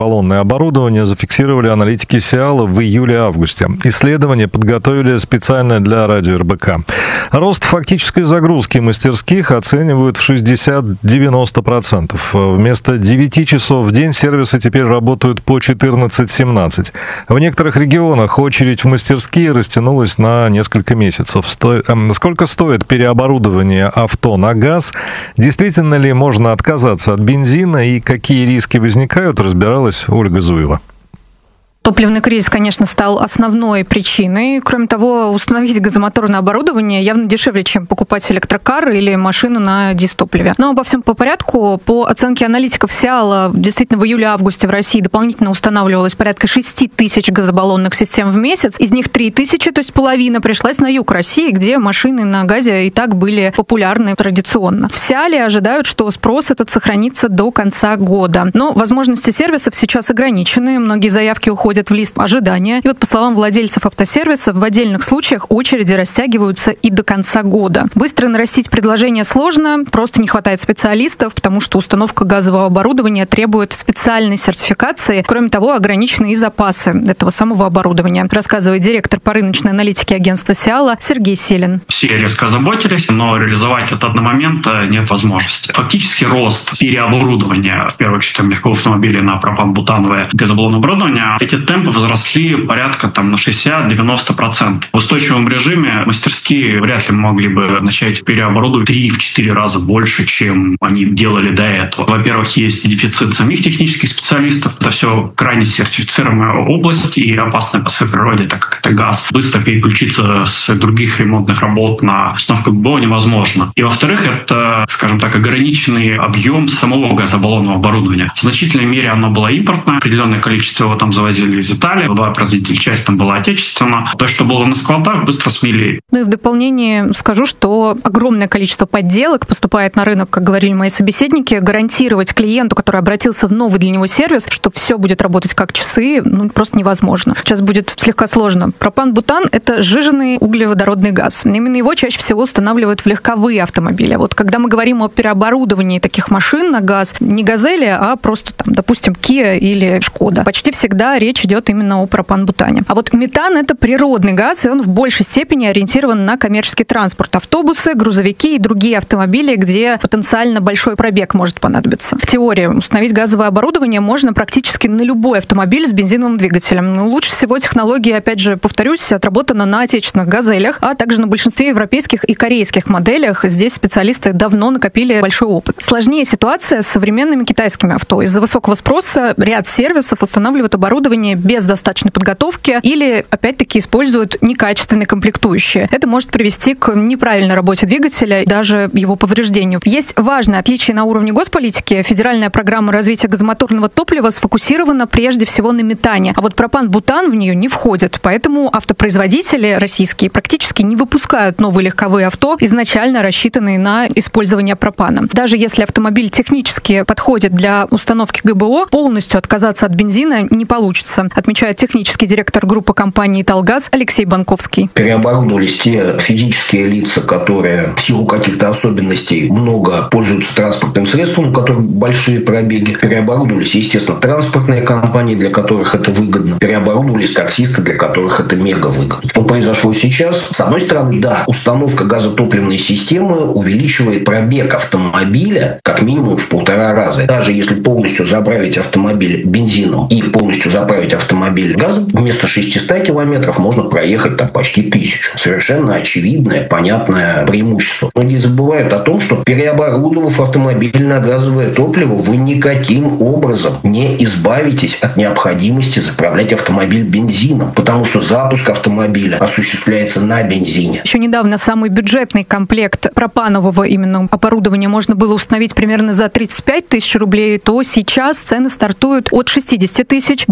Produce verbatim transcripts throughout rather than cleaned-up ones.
Баллонное оборудование зафиксировали аналитики Сиала в июле-августе. Исследование подготовили специально для радио эр бэ ка. Рост фактической загрузки мастерских оценивают в шестьдесят-девяносто процентов. Вместо девяти часов в день сервисы теперь работают по четырнадцать-семнадцать. В некоторых регионах очередь в мастерские растянулась на несколько месяцев. Сто... Сколько стоит переоборудование авто на газ? Действительно ли можно отказаться от бензина и какие риски возникают, разбиралась Ольга Зуева. Топливный кризис, конечно, стал основной причиной. Кроме того, установить газомоторное оборудование явно дешевле, чем покупать электрокар или машину на дизтопливе. Но обо всем по порядку. По оценке аналитиков Сиала, действительно, в июле-августе в России дополнительно устанавливалось порядка шесть тысяч газобаллонных систем в месяц. Из них три тысячи, то есть половина, пришлась на юг России, где машины на газе и так были популярны традиционно. В Сиале ожидают, что спрос этот сохранится до конца года. Но возможности сервисов сейчас ограничены. Многие заявки уходят в лист ожидания. И вот, по словам владельцев автосервисов, в отдельных случаях очереди растягиваются и до конца года. Быстро нарастить предложение сложно, просто не хватает специалистов, потому что установка газового оборудования требует специальной сертификации. Кроме того, ограничены и запасы этого самого оборудования, рассказывает директор по рыночной аналитике агентства Сиала Сергей Селин. Все резко озаботились, но реализовать это одномоментно нет возможности. Фактически рост переоборудования, в первую очередь, легковых автомобилей на пропан-бутановое газобаллонное оборудование, эти темпы возросли порядка там, на шестьдесят-девяносто процентов. В устойчивом режиме мастерские вряд ли могли бы начать переоборудовать три-четыре раза больше, чем они делали до этого. Во-первых, есть дефицит самих технических специалистов. Это все крайне сертифицированная область и опасная по своей природе, так как это газ. Быстро переключиться с других ремонтных работ на установку ГБО невозможно. И во-вторых, это, скажем так, ограниченный объем самого газобаллонного оборудования. В значительной мере оно было импортное, определенное количество его там завозили из Италии, два производителя, часть там была отечественная. То, что было на складах, быстро смели. Ну и в дополнение скажу, что огромное количество подделок поступает на рынок, как говорили мои собеседники. Гарантировать клиенту, который обратился в новый для него сервис, что все будет работать как часы, ну, просто невозможно. Сейчас будет слегка сложно. Пропан-бутан — это сжиженный углеводородный газ. Именно его чаще всего устанавливают в легковые автомобили. Вот когда мы говорим о переоборудовании таких машин на газ, не «Газели», а просто, там, допустим, Kia или Шкода, почти всегда речь идет именно о пропан-бутане. А вот метан — это природный газ, и он в большей степени ориентирован на коммерческий транспорт. Автобусы, грузовики и другие автомобили, где потенциально большой пробег может понадобиться. В теории установить газовое оборудование можно практически на любой автомобиль с бензиновым двигателем. Но лучше всего технология, опять же, повторюсь, отработана на отечественных «Газелях», а также на большинстве европейских и корейских моделях. Здесь специалисты давно накопили большой опыт. Сложнее ситуация с современными китайскими авто. Из-за высокого спроса ряд сервисов устанавливают оборудование без достаточной подготовки или, опять-таки, используют некачественные комплектующие. Это может привести к неправильной работе двигателя и даже его повреждению. Есть важное отличие на уровне госполитики. Федеральная программа развития газомоторного топлива сфокусирована прежде всего на метане, а вот пропан-бутан в нее не входит. Поэтому автопроизводители российские практически не выпускают новые легковые авто, изначально рассчитанные на использование пропана. Даже если автомобиль технически подходит для установки ГБО, полностью отказаться от бензина не получится, отмечает технический директор группы компании «Италгаз» Алексей Банковский. Переоборудовались те физические лица, которые в силу каких-то особенностей много пользуются транспортным средством, у которых большие пробеги. Переоборудовались, естественно, транспортные компании, для которых это выгодно. Переоборудовались таксисты, для которых это мега выгодно. Что произошло сейчас? С одной стороны, да, установка газотопливной системы увеличивает пробег автомобиля как минимум в полтора раза. Даже если полностью заправить автомобиль бензином и полностью заправить автомобиль газом, вместо шестисот километров можно проехать там почти тысячу. Совершенно очевидное, понятное преимущество. Многие забывают о том, что переоборудовав автомобиль на газовое топливо, вы никаким образом не избавитесь от необходимости заправлять автомобиль бензином, потому что запуск автомобиля осуществляется на бензине. Еще недавно самый бюджетный комплект пропанового именно оборудования можно было установить примерно за тридцать пять тысяч рублей, то сейчас цены стартуют от шестьдесят тысяч. Более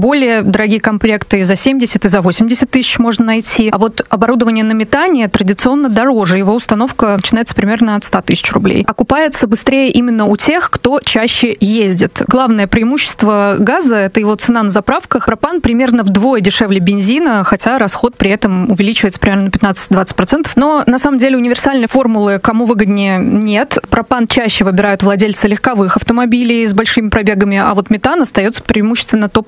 дорогие комплекты и за семьдесят, и за восемьдесят тысяч можно найти. А вот оборудование на метане традиционно дороже. Его установка начинается примерно от ста тысяч рублей. Окупается быстрее именно у тех, кто чаще ездит. Главное преимущество газа – это его цена на заправках. Пропан примерно вдвое дешевле бензина, хотя расход при этом увеличивается примерно на пятнадцать-двадцать процентов. Но на самом деле универсальной формулы кому выгоднее нет. Пропан чаще выбирают владельцы легковых автомобилей с большими пробегами, а вот метан остается преимущественно